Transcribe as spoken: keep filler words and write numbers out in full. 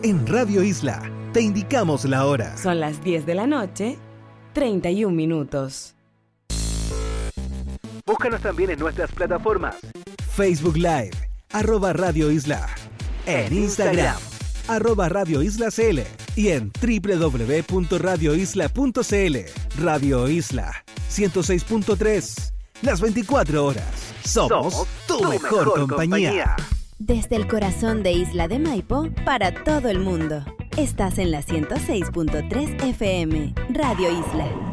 En Radio Isla te indicamos la hora. Son las diez de la noche, treinta y un minutos. Búscanos también en nuestras plataformas. Facebook Live, arroba Radio Isla. En Instagram, arroba Radio Isla C L. Y en doble u doble u doble u punto radio isla punto c l. Radio Isla, ciento seis punto tres. Las veinticuatro horas. Somos, Somos tu, tu mejor, mejor compañía. compañía. Desde el corazón de Isla de Maipo, para todo el mundo. Estás en la ciento seis punto tres F M, Radio Isla.